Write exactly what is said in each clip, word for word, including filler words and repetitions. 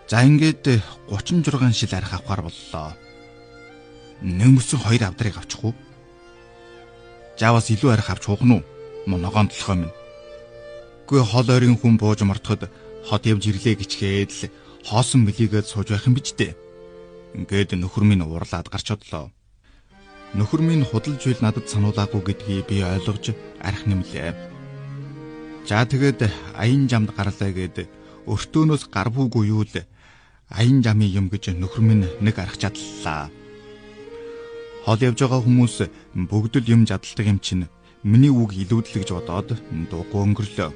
За ингээд гучин зургаан шил арх авахар боллоо. Нэмсэн хоёр авдрыг авчих уу? Жаваас илүү арх авч хугах нь уу? Моногоон толгой минь. Гүй хол ойрын хүн бууж мартахад хот явж ирлээ гिचгээд л хоосон мэлийгээд сууж байх юм биш дээ. Ингээд нөхөр минь уурлаад гарч одлоо. Нөхөр минь худалж үйл надад сануулаагүй гэдгийг би ойлгож арх нэмлээ. За тэгээд аян жамд гарлаа гээд өртөөнөөс гар бүүгүй юу л аян жамын юм гэж нөхөр минь нэг арх чадлаа. Хол явж байгаа хүмүүс бүгд л юм жадалдаг юм чинь миний үг илүүдлэг гэж бодоод дуугүй өнгөрлөө.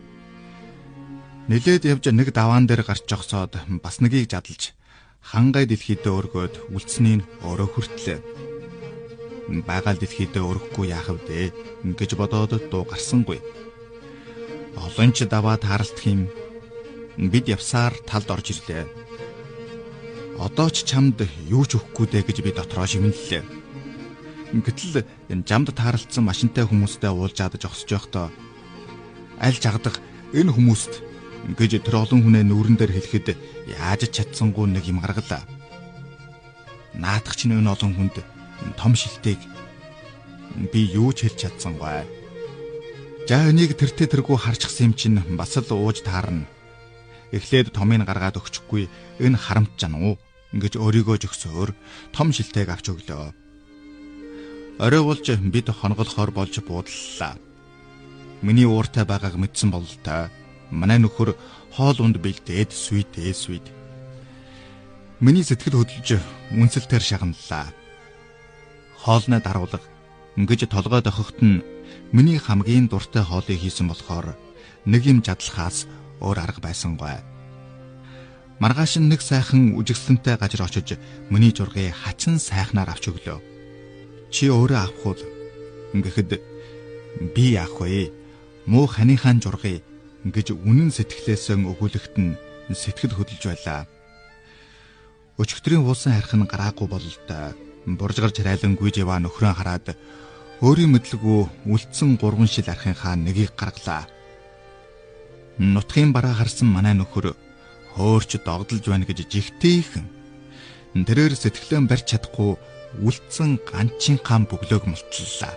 Нэлээд явж нэг даваан дээр гарч жогсоод бас нэгийг жадалж хангай дэлхийдээ өргөөд үлдсэнийг өөрөө хүртлээ. Багаал дэлхийдээ өргөхгүй яах вэ гэж бодоод дуу гарсангүй. Олонч даваа тааралдах юм. Бид явсаар талд орж ирлээ. Одоо ч чамд юу ч өгөхгүй дээ гэж би дотроо шивнэллээ. Гэтэл энэ жамд тааралдсан машинтай хүмүүстэй уулзаад жогсож байхдаа аль жагдаг энэ хүмүүст гэж тэр олон хүнээ нүүрэн дээр хэлэхэд яаж чадсангүй нэг юм гаргалаа. Наадах чинь энэ олон хүнд том шилтэйг би юу ч хэлж чадсангүй. За энийг тэртээ тэргүй харчихсан юм чинь бас л ууж таарна. Эхлээд томыг гаргаад өгчихгүй энэ харамт жан уу ингэж өөрийгөө жөксөөр том шилтэйг авч өглөө. Орой болж бид хонголохоор болж буудлаа. Миний ууртай байгааг мэдсэн бололтой. Манай нөхөр хоол унд бэлдээд сүйтээ сүйд. Миний сэтгэл хөдлөж үнсэлтээр шагналаа. Хоолны даруулга ингэж толгой дохохт нь миний хамгийн дуртай хоолыг хийсэн болохоор нэг юм жадлахаас өөр арга байсангүй. Маргааш нэг сайхан үжигсэнтэй газар очиж миний жургийг хачин сайхнаар авч өглөө. Чи өөрөө авах уу гэхэд би яах вэ? Муу ханыхаа жургийг гэж үнэн сэтгэлээсээ өгүүлэхт нь сэтгэл хөдлөж байлаа. Өчигдрийн уусан харих нь гараагүй бололтой. Буржгарч райлангүй живаа нөхрөө хараад өөрийн мэдлгүй үлдсэн гурван шил архийнхаа нэгийг гаргалаа. Нутгийн бараа харсан манай нөхөр хөөрч догдолж байна гэж жигтэйхэн. Тэрээр сэтгэлэн барьж чадахгүй үлдсэн ганчинхаа бөглөөг мултлаа.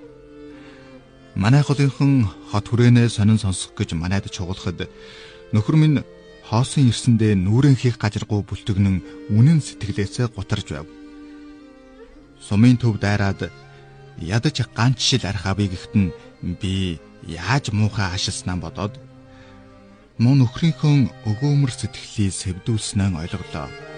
Манай холынхон хот хүрээнээ сонин сонсох гэж манайд чугуулхад нөхөр минь хоосон ирсэндээ нүүрэн хийх гажиргуу бүлтгнэн үнэн сэтгэлээсээ гутарж байв. Сумын төв дайраад ядаж ганч шил арх авъя гэхтэн би яаж муухай ашигласнаа бодоод мөн нөхрийнхөө өгөөмөр сэтгэлийг сэвдүүлснээ ойлголоо.